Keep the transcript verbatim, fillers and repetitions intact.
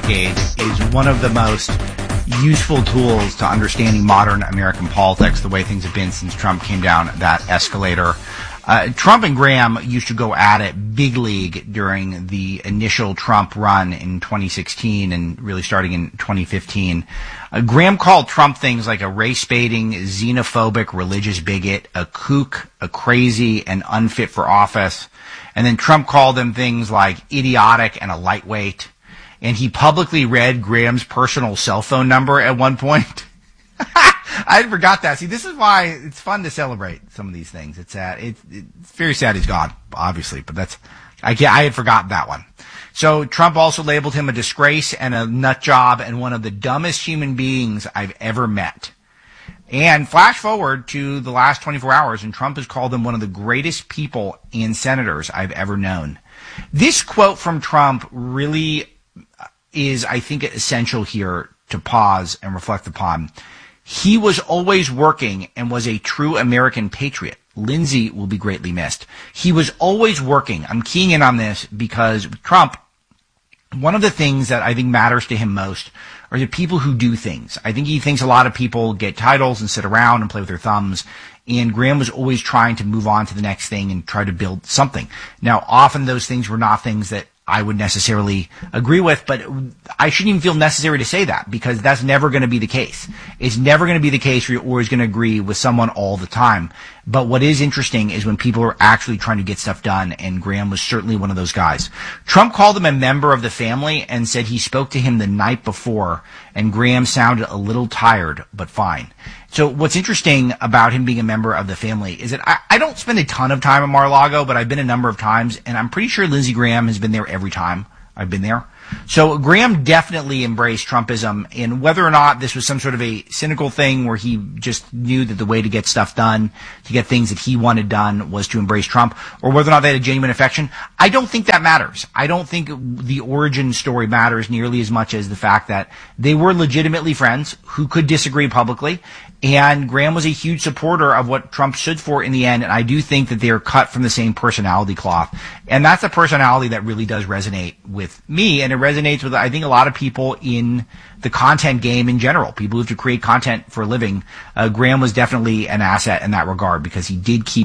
decade is one of the most useful tools to understanding modern American politics, the way things have been since Trump came down that escalator. Uh, Trump and Graham used to go at it big league during the initial Trump run in twenty sixteen and really starting in twenty fifteen. Uh, Graham called Trump things like a race-baiting, xenophobic, religious bigot, a kook, a crazy, and unfit for office. And then Trump called him things like idiotic and a lightweight. And he publicly read Graham's personal cell phone number at one point. I forgot that. See, this is why it's fun to celebrate some of these things. It's sad. It's, it's very sad he's gone, obviously, but that's, I can't, I had forgotten that one. So Trump also labeled him a disgrace and a nut job and one of the dumbest human beings I've ever met. And flash forward to the last twenty-four hours, and Trump has called him one of the greatest people and senators I've ever known. This quote from Trump really is, I think, essential here to pause and reflect upon. He was always working and was a true American patriot. Lindsey will be greatly missed. He was always working. I'm keying in on this because Trump, one of the things that I think matters to him most are the people who do things. I think he thinks a lot of people get titles and sit around and play with their thumbs. And Graham was always trying to move on to the next thing and try to build something. Now, often those things were not things that I would necessarily agree with, but I shouldn't even feel necessary to say that because that's never going to be the case. It's never going to be the case where you're always going to agree with someone all the time. But what is interesting is when people are actually trying to get stuff done, and Graham was certainly one of those guys. Trump called him a member of the family and said he spoke to him the night before, and Graham sounded a little tired, but fine. So what's interesting about him being a member of the family is that I, I don't spend a ton of time at Mar-a-Lago, but I've been a number of times, and I'm pretty sure Lindsey Graham has been there every time I've been there. So Graham definitely embraced Trumpism, and whether or not this was some sort of a cynical thing where he just knew that the way to get stuff done, to get things that he wanted done, was to embrace Trump, or whether or not they had a genuine affection, I don't think that matters. I don't think the origin story matters nearly as much as the fact that they were legitimately friends who could disagree publicly, and Graham was a huge supporter of what Trump stood for in the end, and I do think that they're cut from the same personality cloth. And that's a personality that really does resonate with me, and it resonates with, I think, a lot of people in the content game in general, people who have to create content for a living. Uh, Graham was definitely an asset in that regard because he did keep